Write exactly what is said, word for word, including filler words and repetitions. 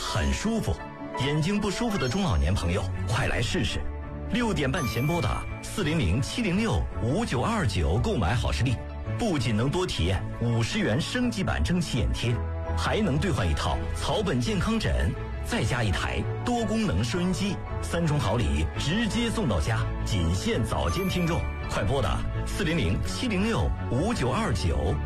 很舒服。眼睛不舒服的中老年朋友，快来试试。六点半前拨打四零零七零六五九二九购买好视力，不仅能多体验五十元升级版蒸汽眼贴，还能兑换一套草本健康枕，再加一台多功能收音机，三重好礼直接送到家，仅限早间听众。快拨打四零零七零六五九二九